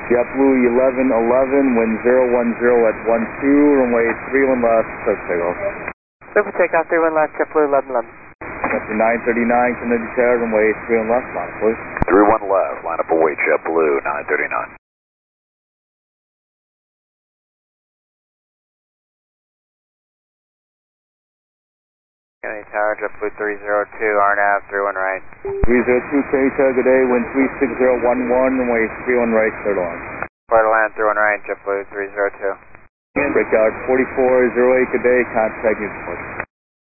JetBlue 1111, wind 010 at 12, runway 31 left, clear for takeoff. Clear for takeoff, 31 left, JetBlue 1111. Copy 939, Kennedy Tower, runway 31 left, line up, please. 31 left, line up await, JetBlue 939. Kennedy Tower, JetBlue 302, RNAV 31 right. 302, Kennedy Tower, good day, wind 36011, runway 31 right, clear to land. Clear to land, 31 right, JetBlue 302. Breakout 4408, good day, contact Newport.